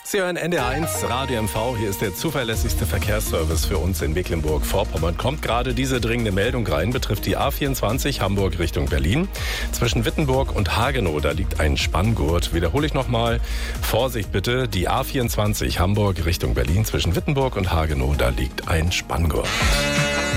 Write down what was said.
Sie hören NDR1 Radio MV. Hier ist der zuverlässigste Verkehrsservice für uns in Mecklenburg-Vorpommern. Kommt gerade diese dringende Meldung rein, betrifft die A24 Hamburg Richtung Berlin. Zwischen Wittenburg und Hagenow, da liegt ein Spanngurt. Wiederhole ich nochmal. Vorsicht bitte, die A24 Hamburg Richtung Berlin. Zwischen Wittenburg und Hagenow, da liegt ein Spanngurt.